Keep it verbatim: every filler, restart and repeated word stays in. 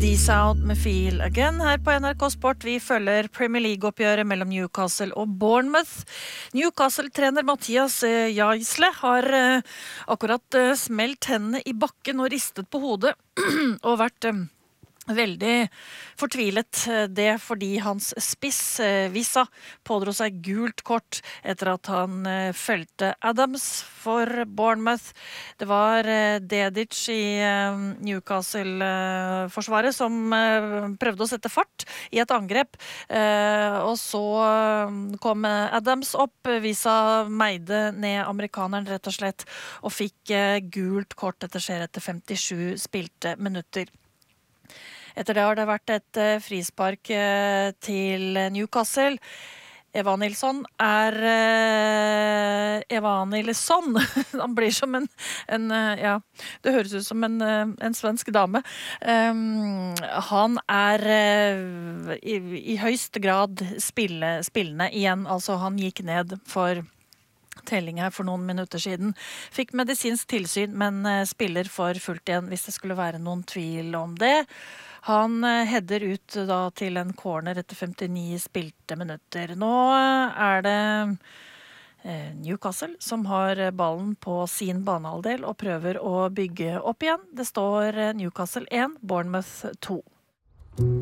D-Sound med Feel Again her på N R K Sport. Vi følger Premier League-oppgjøret mellom Newcastle og Bournemouth. Newcastle-trener Mathias Jaisle har akkurat smelt hendene i bakken og ristet på hodet og vært veldig fortvilet, det fordi hans spiss Vissa pådro seg gult kort etter at han følte Adams for Bournemouth. Det var Dedic i Newcastle-forsvaret som prøvde å sette fart i et angrep, og så kom Adams opp. Vissa meide ned amerikaneren rett og slett og fikk gult kort. Dette skjer etter femtisju spilte minutter. Etter det har det vært et frispark til Newcastle. Eva Nilsson er Eva Nilsson. Han blir som en, en ja, det høres ut som en, en svensk dame. Um, han er i, i høyst grad spille, spillende igjen. Altså han gikk ned for telling her for noen minutter siden. Fikk medisinsk tilsyn, men spiller for fullt igjen hvis det skulle være noen tvil om det. Han header ut da til en corner etter femtini spilte minutter. Nå er det Newcastle som har ballen på sin banehalvdel og prøver å bygge opp igjen. Det står Newcastle én, Bournemouth to.